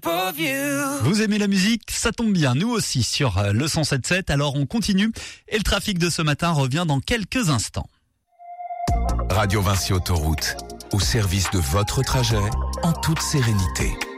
Vous aimez la musique? Ça tombe bien, nous aussi sur le 107.7. Alors on continue et le trafic de ce matin revient dans quelques instants. Radio Vinci Autoroute, au service de votre trajet en toute sérénité.